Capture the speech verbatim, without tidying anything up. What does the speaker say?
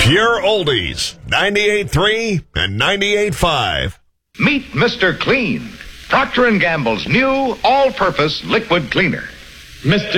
Pure Oldies, ninety-eight point three and ninety-eight point five. Meet Mister Clean, Procter and Gamble's new all-purpose liquid cleaner. Mister